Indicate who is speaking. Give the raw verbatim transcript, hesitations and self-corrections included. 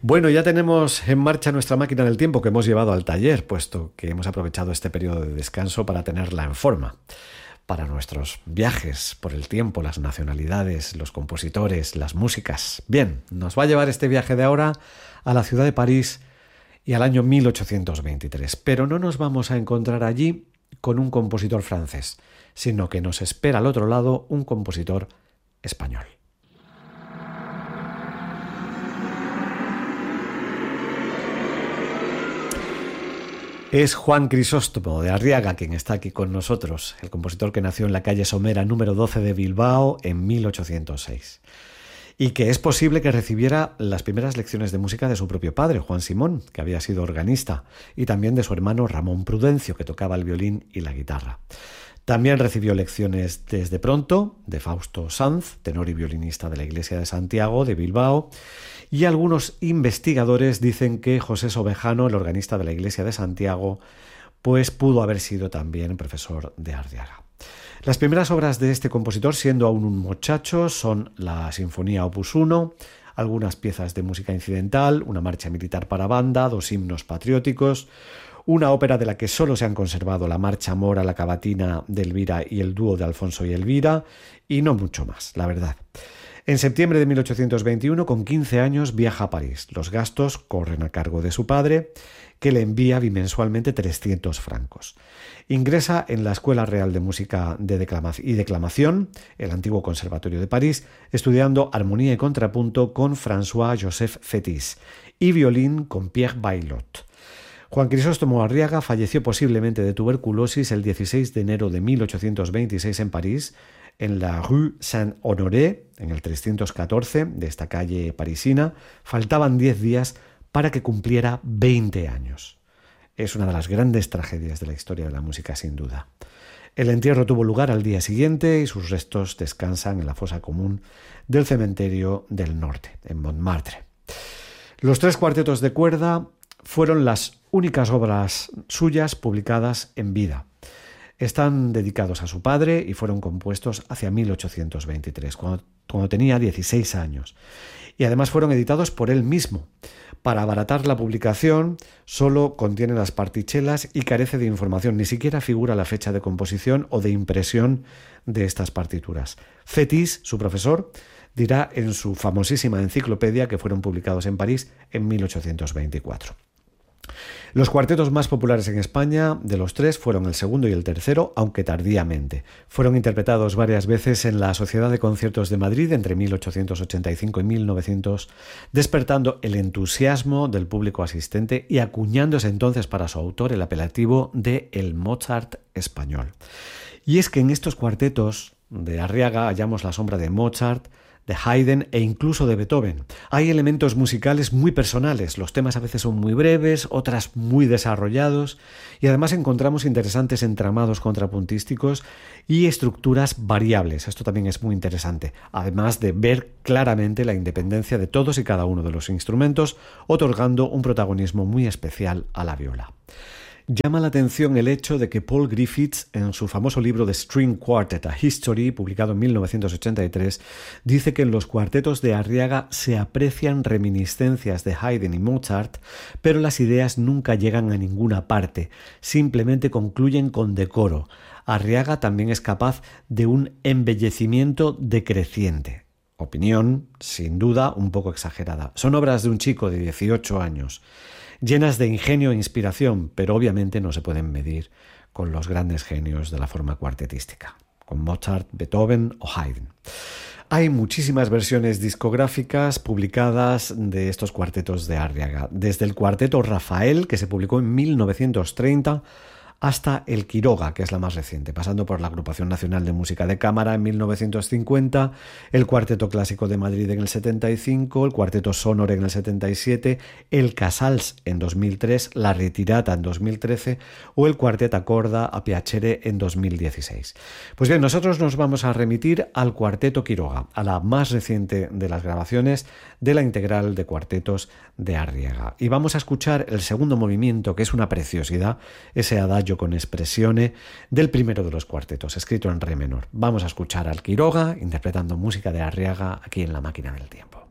Speaker 1: Bueno, ya tenemos en marcha nuestra máquina del tiempo que hemos llevado al taller, puesto que hemos aprovechado este periodo de descanso para tenerla en forma. Para nuestros viajes por el tiempo, las nacionalidades, los compositores, las músicas. Bien, nos va a llevar este viaje de ahora a la ciudad de París y al año mil ochocientos veintitrés. Pero no nos vamos a encontrar allí con un compositor francés, sino que nos espera al otro lado un compositor español. Es Juan Crisóstomo de Arriaga quien está aquí con nosotros, el compositor que nació en la calle Somera número doce de Bilbao en mil ochocientos seis. Y que es posible que recibiera las primeras lecciones de música de su propio padre, Juan Simón, que había sido organista, y también de su hermano Ramón Prudencio, que tocaba el violín y la guitarra. También recibió lecciones desde pronto de Fausto Sanz, tenor y violinista de la Iglesia de Santiago de Bilbao, y algunos investigadores dicen que José Sobejano, el organista de la Iglesia de Santiago, pues pudo haber sido también profesor de Arriaga. Las primeras obras de este compositor, siendo aún un muchacho, son la Sinfonía Opus uno, algunas piezas de música incidental, una marcha militar para banda, dos himnos patrióticos, una ópera de la que solo se han conservado la marcha mora, la cavatina de Elvira y el dúo de Alfonso y Elvira, y no mucho más, la verdad. En septiembre de mil ochocientos veintiuno, con quince años, viaja a París. Los gastos corren a cargo de su padre, que le envía bimensualmente trescientos francos. Ingresa en la Escuela Real de Música de Declama- y Declamación, el antiguo Conservatorio de París, estudiando armonía y contrapunto con François-Joseph Fétis y violín con Pierre Baillot. Juan Crisóstomo Arriaga falleció posiblemente de tuberculosis el dieciséis de enero de mil ochocientos veintiséis en París, en la Rue Saint-Honoré, en el trescientos catorce de esta calle parisina. Faltaban diez días para que cumpliera veinte años. Es una de las grandes tragedias de la historia de la música, sin duda. El entierro tuvo lugar al día siguiente y sus restos descansan en la fosa común del cementerio del Norte, en Montmartre. Los tres cuartetos de cuerda fueron las únicas obras suyas publicadas en vida. Están dedicados a su padre y fueron compuestos hacia mil ochocientos veintitrés, cuando, cuando tenía dieciséis años. Y además fueron editados por él mismo. Para abaratar la publicación, solo contiene las partichelas y carece de información. Ni siquiera figura la fecha de composición o de impresión de estas partituras. Fétis, su profesor, dirá en su famosísima enciclopedia que fueron publicados en París en mil ochocientos veinticuatro. Los cuartetos más populares en España de los tres fueron el segundo y el tercero, aunque tardíamente. Fueron interpretados varias veces en la Sociedad de Conciertos de Madrid entre mil ochocientos ochenta y cinco y mil novecientos, despertando el entusiasmo del público asistente y acuñándose entonces para su autor el apelativo de el Mozart español. Y es que en estos cuartetos de Arriaga hallamos la sombra de Mozart, de Haydn e incluso de Beethoven. Hay elementos musicales muy personales, los temas a veces son muy breves, otras muy desarrollados, y además encontramos interesantes entramados contrapuntísticos y estructuras variables. Esto también es muy interesante, además de ver claramente la independencia de todos y cada uno de los instrumentos, otorgando un protagonismo muy especial a la viola. Llama la atención el hecho de que Paul Griffiths, en su famoso libro The String Quartet, A History, publicado en mil novecientos ochenta y tres, dice que en los cuartetos de Arriaga se aprecian reminiscencias de Haydn y Mozart, pero las ideas nunca llegan a ninguna parte, simplemente concluyen con decoro. Arriaga también es capaz de un embellecimiento decreciente. Opinión, sin duda, un poco exagerada. Son obras de un chico de dieciocho años, llenas de ingenio e inspiración, pero obviamente no se pueden medir con los grandes genios de la forma cuartetística, con Mozart, Beethoven o Haydn. Hay muchísimas versiones discográficas publicadas de estos cuartetos de Arriaga, desde el cuarteto Rafael, que se publicó en mil novecientos treinta, hasta el Quiroga, que es la más reciente, pasando por la Agrupación Nacional de Música de Cámara en mil novecientos cincuenta, el Cuarteto Clásico de Madrid en el setenta y cinco, el Cuarteto Sonor en el setenta y siete, el Casals en dos mil tres, la Ritirata en dos mil trece o el Cuartet a Corda a Piacere en dos mil dieciséis. Pues bien, nosotros nos vamos a remitir al Cuarteto Quiroga, a la más reciente de las grabaciones de la integral de cuartetos de Arriaga. Y vamos a escuchar el segundo movimiento, que es una preciosidad, ese adagio con espressione del primero de los cuartetos, escrito en re menor. Vamos a escuchar al Quiroga interpretando música de Arriaga aquí en La Máquina del Tiempo.